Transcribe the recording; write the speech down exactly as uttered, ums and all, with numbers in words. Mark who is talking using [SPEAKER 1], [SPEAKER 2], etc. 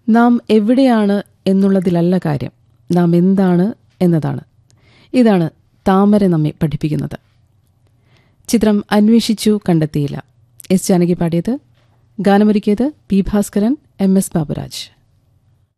[SPEAKER 1] നാം എവിടെയാണ് എന്നുള്ളതിലല്ല കാര്യം, നാം എന്താണ് എന്നതാണ്. ഇതാണ് താമര നമ്മെ പഠിപ്പിക്കുന്നത്. ചിത്രം അന്വേഷിച്ചു കണ്ടെത്തിയില്ല. എസ് ജാനകി പാടിയത്. ഗാനമൊരുക്കിയത് P Bhaskaran, M S Baburaj.